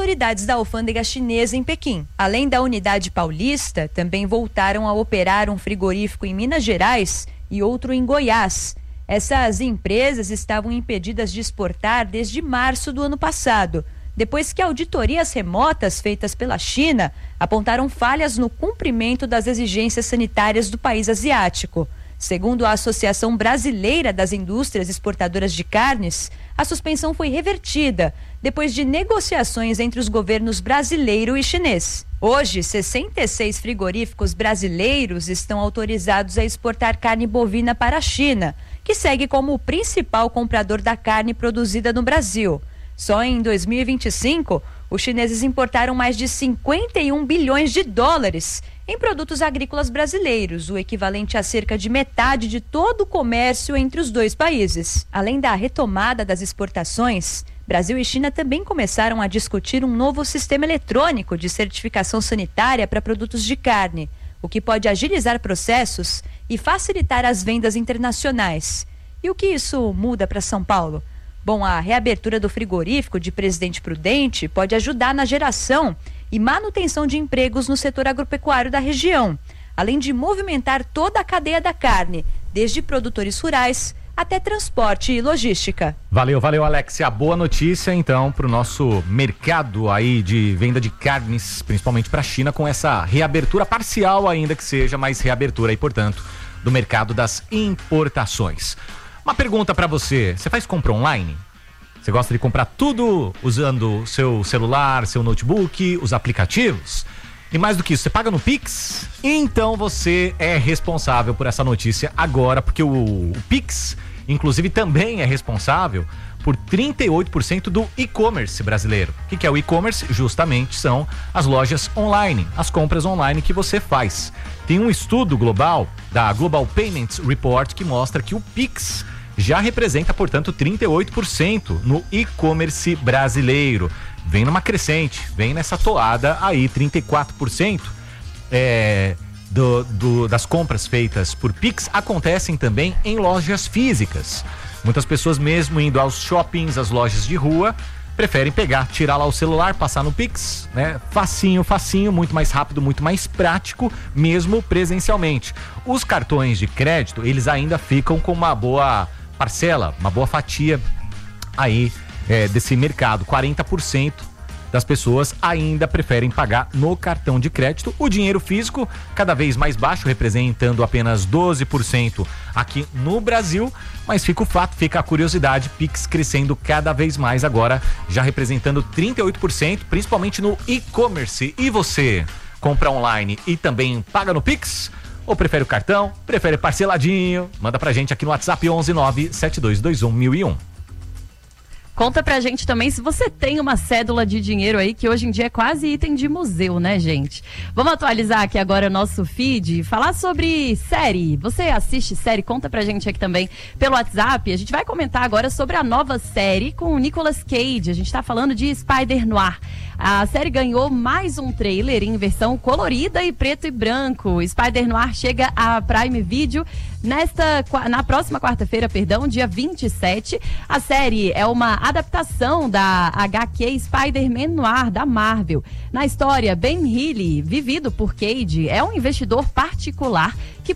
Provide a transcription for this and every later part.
autoridades da alfândega chinesa em Pequim. Além da unidade paulista, também voltaram a operar um frigorífico em Minas Gerais e outro em Goiás. Essas empresas estavam impedidas de exportar desde março do ano passado, depois que auditorias remotas feitas pela China apontaram falhas no cumprimento das exigências sanitárias do país asiático. Segundo a Associação Brasileira das Indústrias Exportadoras de Carnes, a suspensão foi revertida depois de negociações entre os governos brasileiro e chinês. Hoje, 66 frigoríficos brasileiros estão autorizados a exportar carne bovina para a China, que segue como o principal comprador da carne produzida no Brasil. Só em 2025, os chineses importaram mais de 51 bilhões de dólares em produtos agrícolas brasileiros, o equivalente a cerca de metade de todo o comércio entre os dois países. Além da retomada das exportações, Brasil e China também começaram a discutir um novo sistema eletrônico de certificação sanitária para produtos de carne, o que pode agilizar processos e facilitar as vendas internacionais. E o que isso muda para São Paulo? Bom, a reabertura do frigorífico de Presidente Prudente pode ajudar na geração e manutenção de empregos no setor agropecuário da região, além de movimentar toda a cadeia da carne, desde produtores rurais até transporte e logística. Valeu, Alexia. Boa notícia, então, para o nosso mercado aí de venda de carnes, principalmente para a China, com essa reabertura parcial ainda que seja, mas reabertura aí, portanto, do mercado das importações. Uma pergunta para você, você faz compra online? Você gosta de comprar tudo usando seu celular, seu notebook, os aplicativos? E mais do que isso, você paga no Pix? Então você é responsável por essa notícia agora, porque o Pix, inclusive, também é responsável por 38% do e-commerce brasileiro. O que é o e-commerce? Justamente são as lojas online, as compras online que você faz. Tem um estudo global da Global Payments Report que mostra que o Pix já representa, portanto, 38% no e-commerce brasileiro. Vem numa crescente, vem nessa toada aí, 34% das compras feitas por Pix acontecem também em lojas físicas. Muitas pessoas, mesmo indo aos shoppings, às lojas de rua, preferem tirar lá o celular, passar no Pix, né? Facinho, muito mais rápido, muito mais prático, mesmo presencialmente. Os cartões de crédito, eles ainda ficam com uma boa parcela, uma boa fatia aí desse mercado. 40% das pessoas ainda preferem pagar no cartão de crédito. O dinheiro físico cada vez mais baixo, representando apenas 12% aqui no Brasil, mas fica o fato, fica a curiosidade, Pix crescendo cada vez mais agora, já representando 38%, principalmente no e-commerce. E você compra online e também paga no Pix? Ou prefere o cartão? Prefere parceladinho? Manda pra gente aqui no WhatsApp 11972211001. Conta pra gente também se você tem uma cédula de dinheiro aí, que hoje em dia é quase item de museu, né, gente? Vamos atualizar aqui agora o nosso feed, falar sobre série. Você assiste série? Conta pra gente aqui também pelo WhatsApp. A gente vai comentar agora sobre a nova série com o Nicolas Cage. A gente tá falando de Spider-Noir. A série ganhou mais um trailer em versão colorida e preto e branco. Spider-Noir chega à Prime Video na próxima quarta-feira, dia 27. A série é uma adaptação da HQ Spider-Man Noir da Marvel. Na história, Ben Reilly, vivido por Cage, é um investigador particular que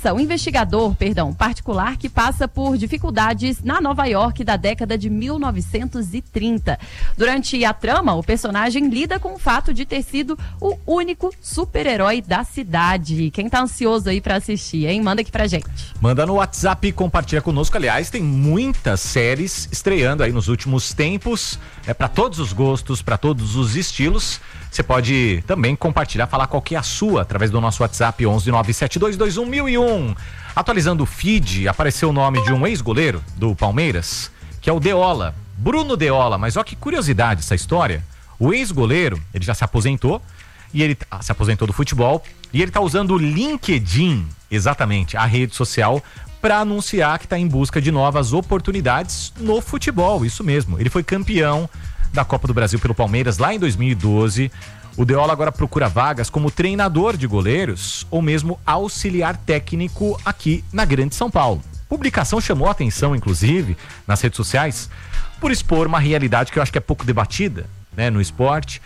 passa por dificuldades na Nova York da década de 1930. Durante a trama, o personagem lida com o fato de ter sido o único super-herói da cidade. Quem tá ansioso aí pra assistir, hein? Manda aqui pra gente. Manda no WhatsApp e compartilha conosco. Aliás, tem muitas séries estreando aí nos últimos tempos. É para todos os gostos, para todos os estilos. Você pode também compartilhar, falar qual que é a sua, através do nosso WhatsApp 11972211001. Atualizando o feed, apareceu o nome de um ex-goleiro do Palmeiras, que é o Deola, Bruno Deola. Mas olha que curiosidade essa história. O ex-goleiro, ele já se aposentou, e ele se aposentou do futebol, e ele está usando o LinkedIn, exatamente, a rede social, para anunciar que está em busca de novas oportunidades no futebol. Isso mesmo, ele foi campeão da Copa do Brasil pelo Palmeiras lá em 2012. O Deola agora procura vagas como treinador de goleiros ou mesmo auxiliar técnico aqui na Grande São Paulo. A publicação chamou a atenção, inclusive, nas redes sociais, por expor uma realidade que eu acho que é pouco debatida, né, no esporte,